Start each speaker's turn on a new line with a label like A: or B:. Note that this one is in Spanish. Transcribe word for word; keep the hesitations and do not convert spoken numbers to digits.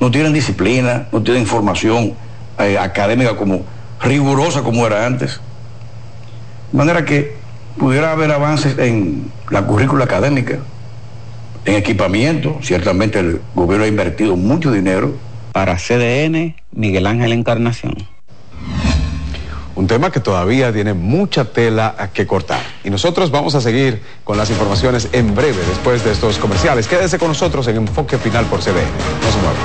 A: no tienen disciplina, no tienen formación eh, académica como rigurosa como era antes. De manera que pudiera haber avances en la currícula académica, en equipamiento. Ciertamente el gobierno ha invertido mucho dinero.
B: Para C D N, Miguel Ángel Encarnación.
C: Un tema que todavía tiene mucha tela que cortar. Y nosotros vamos a seguir con las informaciones en breve, después de estos comerciales. Quédese con nosotros en Enfoque Final por C D N. No se muevan.